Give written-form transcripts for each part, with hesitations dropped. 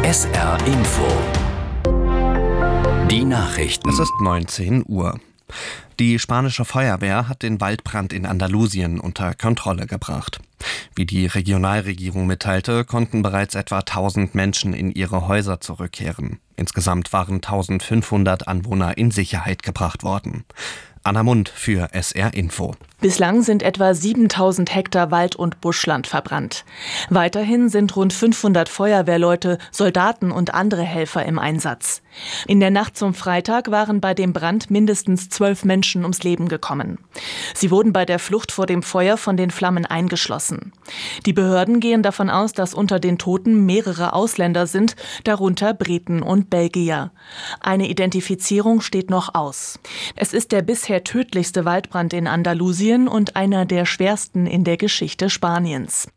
SR Info. Die Nachrichten. Es ist 19 Uhr. Die spanische Feuerwehr hat den Waldbrand in Andalusien unter Kontrolle gebracht. Wie die Regionalregierung mitteilte, konnten bereits etwa 1000 Menschen in ihre Häuser zurückkehren. Insgesamt waren 1500 Anwohner in Sicherheit gebracht worden. Anna Mund für SR Info. Bislang sind etwa 7000 Hektar Wald- und Buschland verbrannt. Weiterhin sind rund 500 Feuerwehrleute, Soldaten und andere Helfer im Einsatz. In der Nacht zum Freitag waren bei dem Brand mindestens 12 Menschen ums Leben gekommen. Sie wurden bei der Flucht vor dem Feuer von den Flammen eingeschlossen. Die Behörden gehen davon aus, dass unter den Toten mehrere Ausländer sind, darunter Briten und Belgier. Eine Identifizierung steht noch aus. Es ist der bisher tödlichste Waldbrand in Andalusien und einer der schwersten in der Geschichte Spaniens.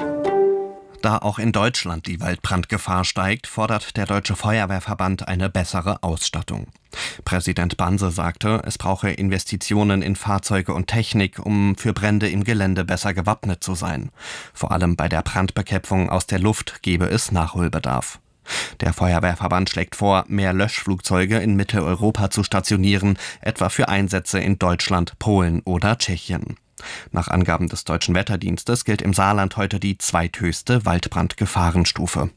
Da auch in Deutschland die Waldbrandgefahr steigt, fordert der Deutsche Feuerwehrverband eine bessere Ausstattung. Präsident Banse sagte, es brauche Investitionen in Fahrzeuge und Technik, um für Brände im Gelände besser gewappnet zu sein. Vor allem bei der Brandbekämpfung aus der Luft gebe es Nachholbedarf. Der Feuerwehrverband schlägt vor, mehr Löschflugzeuge in Mitteleuropa zu stationieren, etwa für Einsätze in Deutschland, Polen oder Tschechien. Nach Angaben des Deutschen Wetterdienstes gilt im Saarland heute die zweithöchste Waldbrandgefahrenstufe.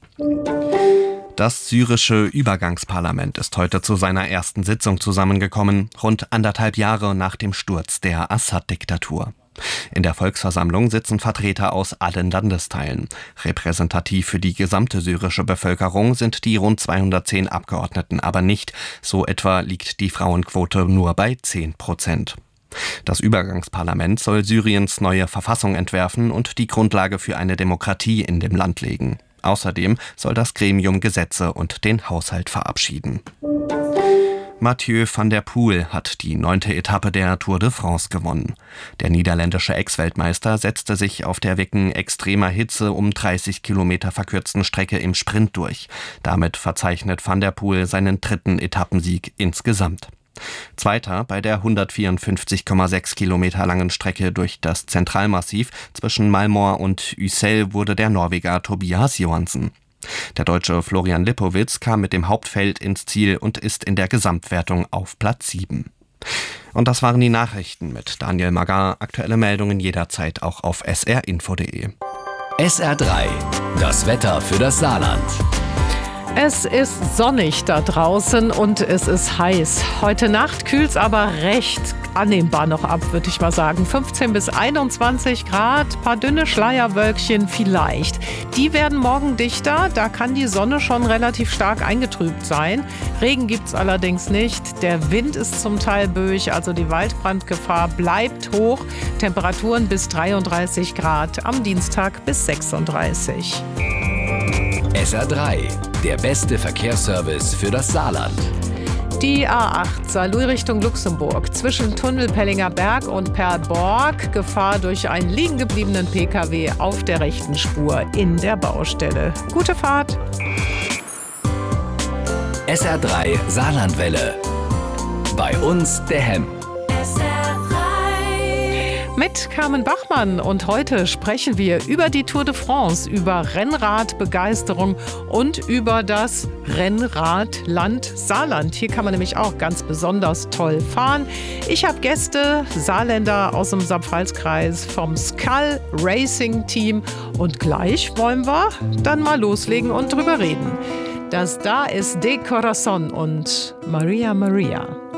Das syrische Übergangsparlament ist heute zu seiner ersten Sitzung zusammengekommen, rund 1,5 Jahre nach dem Sturz der Assad-Diktatur. In der Volksversammlung sitzen Vertreter aus allen Landesteilen. Repräsentativ für die gesamte syrische Bevölkerung sind die rund 210 Abgeordneten aber nicht. So etwa liegt die Frauenquote nur bei 10%. Das Übergangsparlament soll Syriens neue Verfassung entwerfen und die Grundlage für eine Demokratie in dem Land legen. Außerdem soll das Gremium Gesetze und den Haushalt verabschieden. Mathieu van der Poel hat die 9. Etappe der Tour de France gewonnen. Der niederländische Ex-Weltmeister setzte sich auf der wegen extremer Hitze um 30 Kilometer verkürzten Strecke im Sprint durch. Damit verzeichnet van der Poel seinen 3. Etappensieg insgesamt. Zweiter bei der 154,6 Kilometer langen Strecke durch das Zentralmassiv zwischen Malmort und Ussel wurde der Norweger Tobias Johansen. Der Deutsche Florian Lippowitz kam mit dem Hauptfeld ins Ziel und ist in der Gesamtwertung auf Platz 7. Und das waren die Nachrichten mit Daniel Magar. Aktuelle Meldungen jederzeit auch auf srinfo.de. SR3, das Wetter für das Saarland. Es ist sonnig da draußen und es ist heiß. Heute Nacht kühlt's aber recht annehmbar noch ab, würde ich mal sagen. 15 bis 21 Grad, paar dünne Schleierwölkchen vielleicht. Die werden morgen dichter, da kann die Sonne schon relativ stark eingetrübt sein. Regen gibt's allerdings nicht. Der Wind ist zum Teil böig, also die Waldbrandgefahr bleibt hoch. Temperaturen bis 33 Grad, am Dienstag bis 36. SR3, der beste Verkehrsservice für das Saarland. Die A8 Saarlouis Richtung Luxemburg zwischen Tunnelpellinger Berg und Perlborg. Gefahr durch einen liegen gebliebenen Pkw auf der rechten Spur in der Baustelle. Gute Fahrt! SR3 Saarlandwelle. Bei uns der Hemm. Mit Carmen Bachmann und heute sprechen wir über die Tour de France, über Rennradbegeisterung und über das Rennradland Saarland. Hier kann man nämlich auch ganz besonders toll fahren. Ich habe Gäste, Saarländer aus dem Saarpfalz-Kreis vom Skull Racing Team und gleich wollen wir dann mal loslegen und drüber reden. Das da ist De Corazon und Maria Maria.